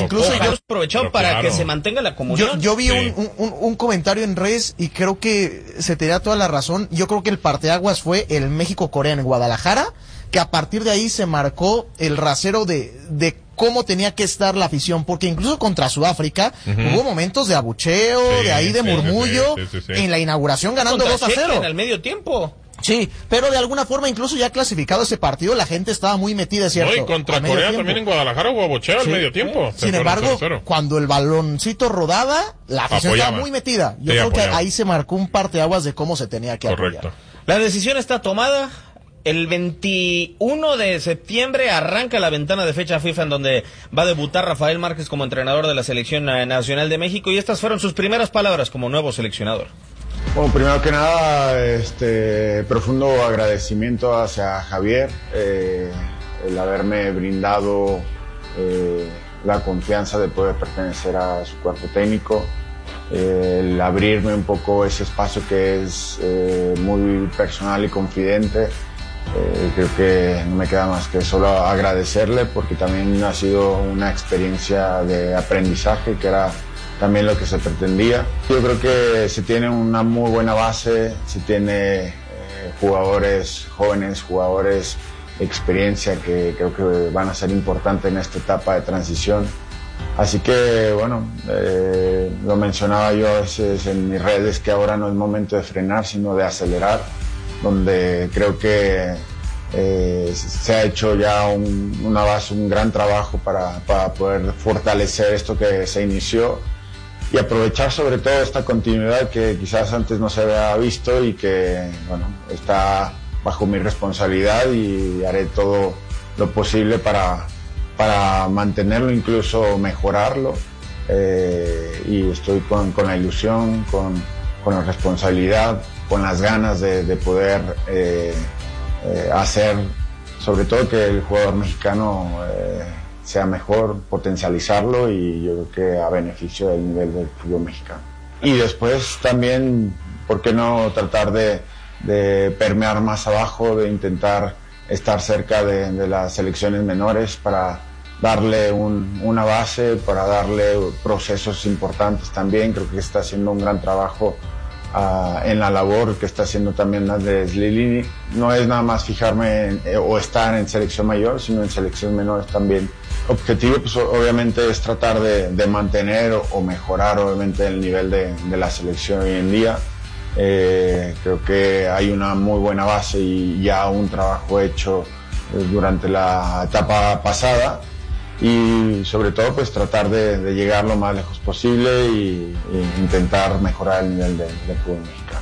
incluso yo aprovechado para que se mantenga la comunión. Yo vi un comentario en redes y creo que se tenía toda la razón. Yo creo que el parteaguas fue el México-Corea en Guadalajara, que a partir de ahí se marcó el rasero de cómo tenía que estar la afición, porque incluso contra Sudáfrica hubo momentos de abucheo, de murmullo, en la inauguración ganando 2-0. En el medio tiempo. Sí, pero de alguna forma, incluso ya clasificado ese partido, la gente estaba muy metida, ¿cierto? No, y contra Corea también en Guadalajara hubo abucheo al medio tiempo. Sin embargo, cuando el baloncito rodaba, la afición estaba muy metida. Yo creo que ahí se marcó un parteaguas de cómo se tenía que apoyar. La decisión está tomada. El 21 de septiembre arranca la ventana de fecha FIFA en donde va a debutar Rafael Márquez como entrenador de la Selección Nacional de México, y estas fueron sus primeras palabras como nuevo seleccionador. Bueno, primero que nada, profundo agradecimiento hacia Javier, el haberme brindado la confianza de poder pertenecer a su cuerpo técnico, el abrirme un poco ese espacio que es muy personal y confidente. Creo que no me queda más que solo agradecerle, porque también ha sido una experiencia de aprendizaje, que era también lo que se pretendía. Yo creo que se tiene una muy buena base, se tiene jugadores jóvenes, jugadores de experiencia que creo que van a ser importantes en esta etapa de transición. Así que, bueno, lo mencionaba yo a veces en mis redes, que ahora no es momento de frenar, sino de acelerar, donde creo que se ha hecho ya una base, un gran trabajo para poder fortalecer esto que se inició y aprovechar sobre todo esta continuidad que quizás antes no se había visto y que, bueno, está bajo mi responsabilidad, y haré todo lo posible para mantenerlo, incluso mejorarlo, y estoy con la ilusión, con la responsabilidad, con las ganas de poder hacer, sobre todo, que el jugador mexicano sea mejor, potencializarlo, y yo creo que a beneficio del nivel del fútbol mexicano. Y después también, ¿por qué no tratar de permear más abajo, de intentar estar cerca de las selecciones menores para darle una base, para darle procesos importantes también? Creo que está haciendo un gran trabajo en la labor que está haciendo también Andrés Lilini. No es nada más fijarme o estar en selección mayor, sino en selecciones menores también. Objetivo, pues obviamente, es tratar de mantener o mejorar obviamente el nivel de la selección hoy en día. Creo que hay una muy buena base y ya un trabajo hecho durante la etapa pasada, y sobre todo pues tratar de llegar lo más lejos posible e intentar mejorar el nivel del fútbol mexicano.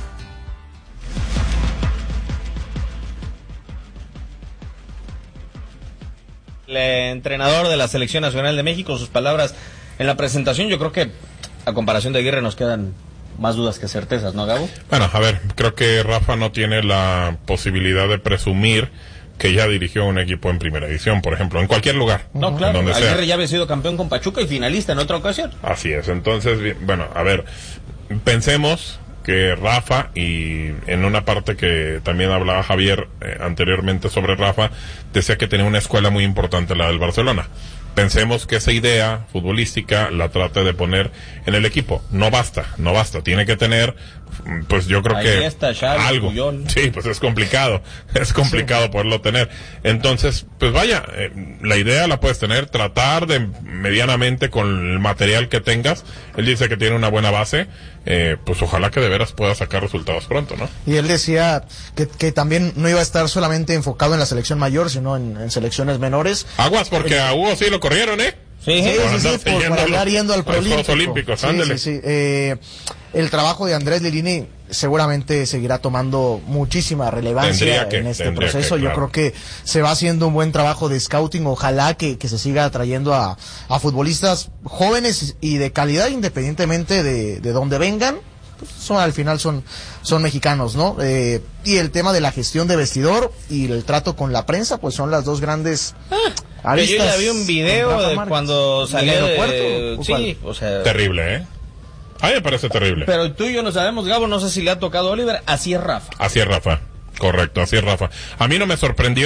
El entrenador de la Selección Nacional de México, sus palabras en la presentación. Yo creo que a comparación de Aguirre nos quedan más dudas que certezas, ¿no, Gabo? Bueno, a ver, creo que Rafa no tiene la posibilidad de presumir que ya dirigió un equipo en primera división, por ejemplo, en cualquier lugar. No, claro, Aguirre ya había sido campeón con Pachuca y finalista en otra ocasión. Así es, entonces, bueno, a ver, pensemos que Rafa, y en una parte que también hablaba Javier anteriormente sobre Rafa, decía que tenía una escuela muy importante, la del Barcelona. Pensemos que esa idea futbolística la trate de poner en el equipo. No basta, tiene que tener, pues yo creo que algo. Sí, pues es complicado poderlo tener. Entonces, pues vaya, la idea la puedes tener, tratar de medianamente con el material que tengas. Él dice que tiene una buena base, pues ojalá que de veras pueda sacar resultados pronto, ¿no? Y él decía que también no iba a estar solamente enfocado en la selección mayor, sino en selecciones menores. Aguas, porque a Hugo sí lo corrieron, ¿eh? Sí, por andar yendo al Preolímpico. Sí. El trabajo de Andrés Lilini seguramente seguirá tomando muchísima relevancia en este proceso. Yo creo que se va haciendo un buen trabajo de scouting. Ojalá que se siga atrayendo a futbolistas jóvenes y de calidad, independientemente de dónde vengan. Al final son mexicanos, ¿no? Y el tema de la gestión de vestidor y el trato con la prensa, pues son las dos grandes aristas. Yo ya vi un video de cuando salió del aeropuerto. Sí, o sea, terrible, ¿eh? A mí me parece terrible. Pero tú y yo no sabemos, Gabo, no sé si le ha tocado a Oliver. Así es Rafa. Correcto, así es Rafa. A mí no me sorprendió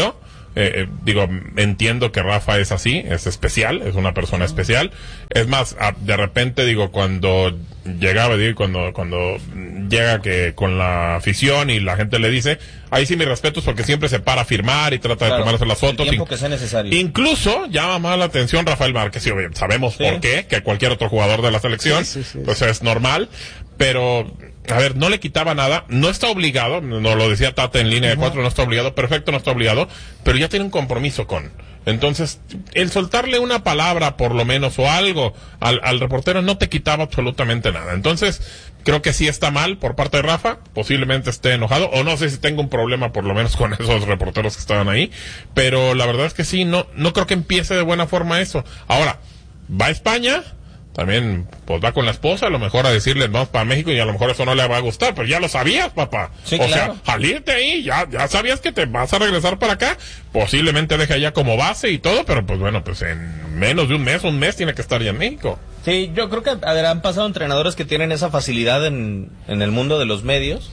digo, entiendo que Rafa es así, es especial, es una persona especial. Es más, de repente, digo, cuando llegaba, cuando llega que con la afición y la gente le dice, ahí sí mis respetos, porque siempre se para a firmar y trata de tomarse las fotos. El tiempo que sea necesario. Incluso llama más la atención Rafael Márquez, y sabemos por qué, que cualquier otro jugador de la selección, pues es normal, pero... A ver, no le quitaba nada, no está obligado, nos lo decía Tata en línea de 4, no está obligado, perfecto, no está obligado, pero ya tiene un compromiso con. Entonces, el soltarle una palabra, por lo menos, o algo al reportero no te quitaba absolutamente nada. Entonces, creo que sí está mal por parte de Rafa, posiblemente esté enojado, o no sé si tengo un problema por lo menos con esos reporteros que estaban ahí, pero la verdad es que sí, no creo que empiece de buena forma eso. Ahora, va a España... También, pues va con la esposa, a lo mejor a decirle vamos para México y a lo mejor eso no le va a gustar, pero ya lo sabías, papá. Sí, o claro. sea, salirte ahí, ya sabías que te vas a regresar para acá, posiblemente deje allá como base y todo, pero pues bueno, pues en menos de un mes tiene que estar ya en México. Sí, yo creo que, a ver, han pasado entrenadores que tienen esa facilidad en el mundo de los medios.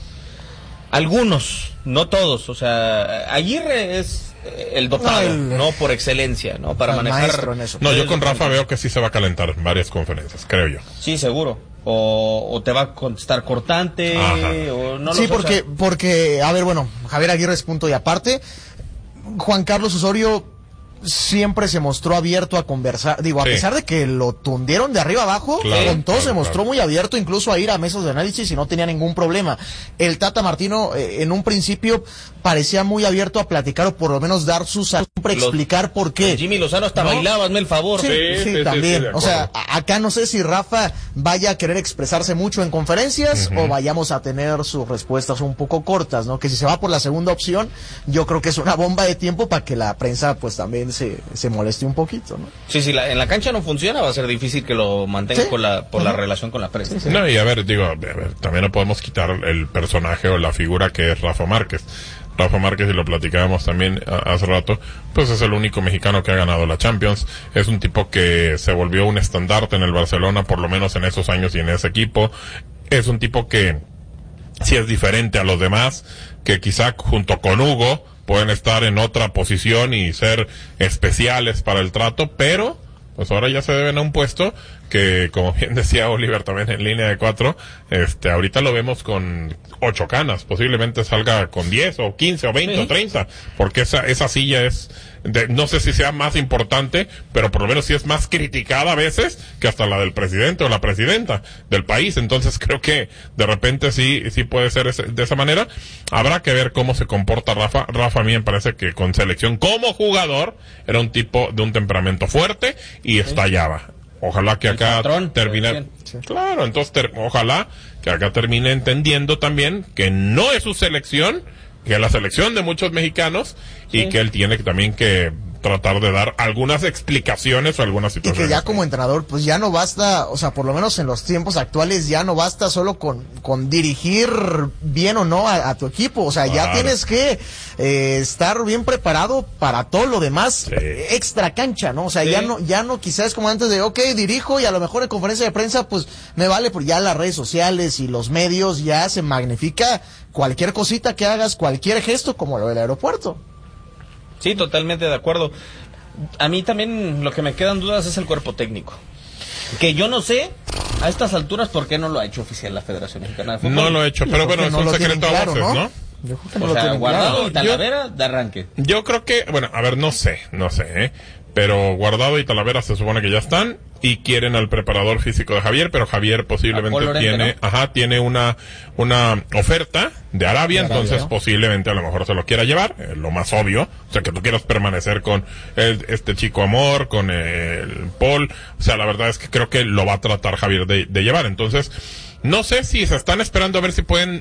Algunos, no todos, o sea, Aguirre es el dotado, no por excelencia, ¿no? Para manejar. No, yo con Rafa veo que sí se va a calentar en varias conferencias, creo yo. Sí, seguro. O te va a contestar cortante, o no lo sé. Sí, porque, a ver, bueno, Javier Aguirre es punto y aparte. Juan Carlos Osorio siempre se mostró abierto a conversar, digo, a pesar de que lo tundieron de arriba abajo, con todo se mostró muy abierto incluso a ir a mesas de análisis y no tenía ningún problema. El Tata Martino en un principio parecía muy abierto a platicar o por lo menos dar siempre explicar por qué. Jimmy Lozano hasta bailaba, hazme el favor. Sí, también. O sea, acá no sé si Rafa vaya a querer expresarse mucho en conferencias o vayamos a tener sus respuestas un poco cortas, ¿no? Que si se va por la segunda opción, yo creo que es una bomba de tiempo para que la prensa pues también se moleste un poquito, ¿no? Sí, en la cancha no funciona, va a ser difícil que lo mantenga por la relación con la prensa. No, y a ver, también no podemos quitar el personaje o la figura que es Rafa Márquez. Rafa Márquez, y lo platicábamos también hace rato, pues es el único mexicano que ha ganado la Champions. Es un tipo que se volvió un estandarte en el Barcelona, por lo menos en esos años y en ese equipo. Es un tipo que sí es diferente a los demás, que quizá junto con Hugo pueden estar en otra posición y ser especiales para el trato, pero pues ahora ya se deben a un puesto que, como bien decía Oliver también en línea de 4, ahorita lo vemos con 8 canas, posiblemente salga con 10 o 15 o 20 o 30, porque esa silla es, no sé si sea más importante, pero por lo menos sí es más criticada a veces que hasta la del presidente o la presidenta del país. Entonces creo que de repente sí puede ser de esa manera. Habrá que ver cómo se comporta Rafa. Rafa a mí me parece que con selección como jugador era un tipo de un temperamento fuerte y estallaba. Ojalá que acá termine. Claro, entonces ojalá que acá termine entendiendo también que no es su selección, que es la selección de muchos mexicanos, y que él tiene también que tratar de dar algunas explicaciones o algunas situaciones. Y que ya como entrenador, pues ya no basta, o sea, por lo menos en los tiempos actuales, ya no basta solo con dirigir bien o no a tu equipo, o sea, ya tienes que estar bien preparado para todo lo demás, extra cancha, ¿no? O sea, ya no quizás como antes de, dirijo y a lo mejor en conferencia de prensa, pues me vale, porque ya las redes sociales y los medios ya se magnifica cualquier cosita que hagas, cualquier gesto, como lo del aeropuerto. Sí, totalmente de acuerdo. A mí también lo que me quedan dudas es el cuerpo técnico. Que yo no sé a estas alturas por qué no lo ha hecho oficial la Federación Mexicana de Fútbol. No lo ha hecho, pero bueno, es un secreto a voces, ¿no? Yo creo que no o sea, Guardado y Talavera de arranque. Yo creo que, bueno, a ver, no sé, pero Guardado y Talavera se supone que ya están y quieren al preparador físico de Javier, pero Javier posiblemente tiene una oferta de Arabia, entonces posiblemente a lo mejor se lo quiera llevar, lo más obvio, o sea, que tú quieras permanecer con este chico Amor, con el Paul, o sea, la verdad es que creo que lo va a tratar Javier de llevar. Entonces, no sé si se están esperando a ver si pueden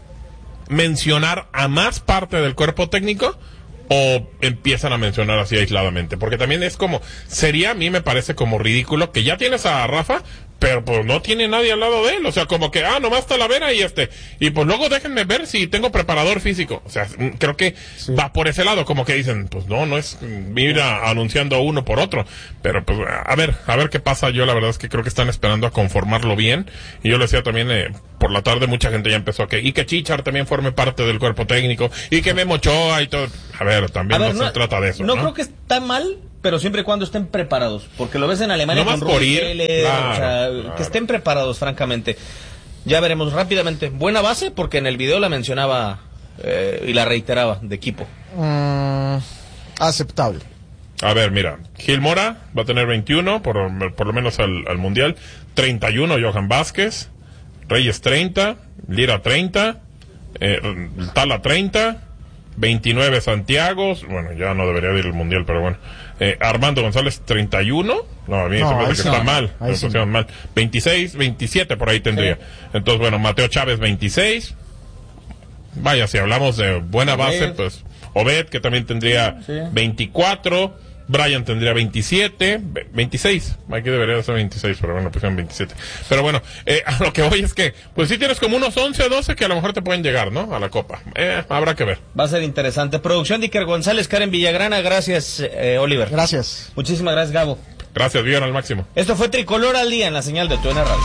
mencionar a más parte del cuerpo técnico o empiezan a mencionar así aisladamente, porque también es como, a mí me parece como ridículo que ya tienes a Rafa, pero pues no tiene nadie al lado de él, o sea, como que, nomás Talavera y pues luego déjenme ver si tengo preparador físico, o sea, creo que va por ese lado, como que dicen, pues no es ir anunciando uno por otro, pero pues a ver qué pasa. Yo la verdad es que creo que están esperando a conformarlo bien, y yo le decía también, por la tarde mucha gente ya empezó y que Chichar también forme parte del cuerpo técnico, y que Memo Ochoa y todo, también no se trata de eso, ¿no? No creo que está mal, pero siempre y cuando estén preparados, porque lo ves en Alemania no con más por ir, claro. Que estén preparados, francamente. Ya veremos rápidamente. Buena base, porque en el video la mencionaba y la reiteraba, de equipo. Aceptable. A ver, mira, Gil Mora va a tener 21, por lo menos al Mundial, 31 Johan Vázquez, Reyes 30, Lira 30, Tala 30, 29 Santiago, bueno, ya no debería ir al Mundial, pero bueno. Armando González 31, no, a mí se me hace que está mal, mal. 26, 27 por ahí tendría. Entonces, bueno, Mateo Chávez 26. Vaya, si hablamos de buena base, pues Obed, que también tendría 24. Brian tendría 27, 26, aquí debería ser 26, pero bueno, pusieron 27. Pero bueno, a lo que voy es que, pues sí tienes como unos 11 o 12 que a lo mejor te pueden llegar, ¿no? A la Copa. Habrá que ver. Va a ser interesante. Producción de Iker González, Karen Villagrana, gracias, Oliver. Gracias. Muchísimas gracias, Gabo. Gracias, Vivan al máximo. Esto fue Tricolor al Día en la señal de TUDN Radio.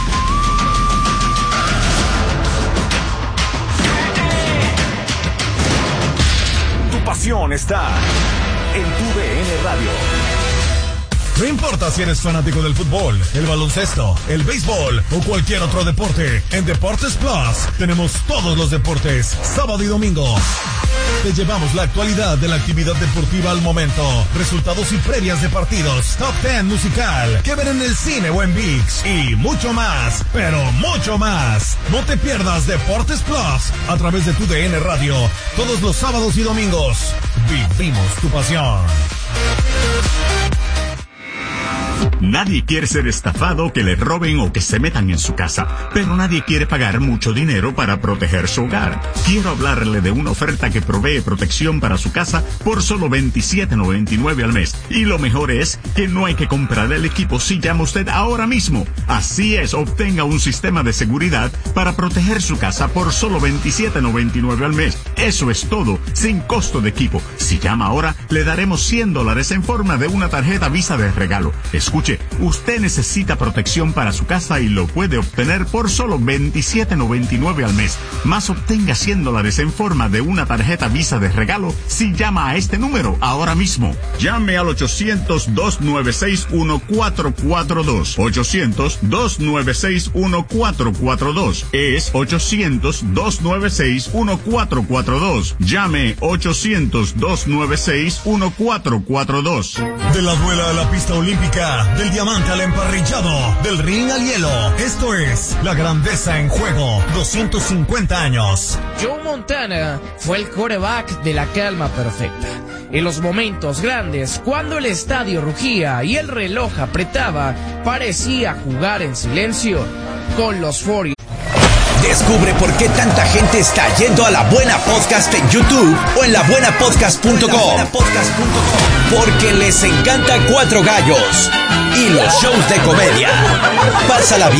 Tu pasión está en TUDN Radio. No importa si eres fanático del fútbol, el baloncesto, el béisbol o cualquier otro deporte, en Deportes Plus tenemos todos los deportes, sábado y domingo. Te llevamos la actualidad de la actividad deportiva al momento, resultados y previas de partidos, top 10 musical, que ver en el cine o en ViX y mucho más, pero mucho más. No te pierdas Deportes Plus a través de TUDN Radio, todos los sábados y domingos. Vivimos tu pasión. Nadie quiere ser estafado, que le roben o que se metan en su casa, pero nadie quiere pagar mucho dinero para proteger su hogar. Quiero hablarle de una oferta que provee protección para su casa por solo $27.99 al mes. Y lo mejor es que no hay que comprar el equipo si llama usted ahora mismo. Así es, obtenga un sistema de seguridad para proteger su casa por solo $27.99 al mes. Eso es todo, sin costo de equipo. Si llama ahora, le daremos $100 en forma de una tarjeta Visa de regalo. Escuche, usted necesita protección para su casa y lo puede obtener por solo $27.99 al mes. Más obtenga $100 en forma de una tarjeta Visa de regalo si llama a este número ahora mismo. Llame al 800-296-1442. 800-296-1442. Es 800-296-1442. Llame 800-296-1442. De la duela a la pista olímpica, del diamante al emparrillado, del ring al hielo. Esto es La Grandeza en Juego, 250 años. Joe Montana fue el quarterback de la calma perfecta. En los momentos grandes, cuando el estadio rugía y el reloj apretaba, parecía jugar en silencio con los 40. Descubre por qué tanta gente está yendo a La Buena Podcast en YouTube o en labuenapodcast.com. Porque les encanta Cuatro Gallos y los shows de comedia. Pásala bien.